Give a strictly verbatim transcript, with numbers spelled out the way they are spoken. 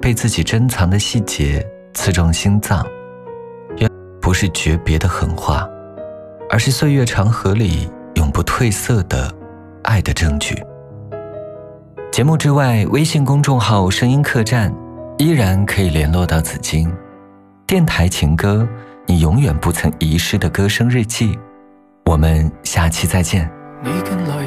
被自己珍藏的细节刺中心脏，原不是诀别的狠话，而是岁月长河里永不褪色的爱的证据。节目之外，微信公众号声音客栈依然可以联络到紫金。电台情歌，你永远不曾遗失的歌声日记。我们下期再见。 你近來